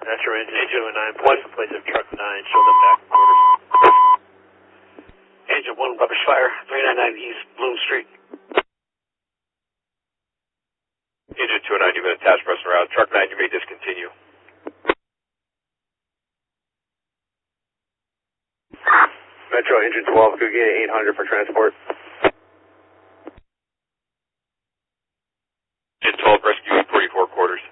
Metro Engine 209, place in place of truck 9, show them back quarters. Engine 1, rubbish fire, 399 East Bloom Street. Engine 209, you've been attached, pressing around. Truck 9, you may discontinue. Metro Engine 12, go get 800 for transport. Engine 12, rescue 44 quarters.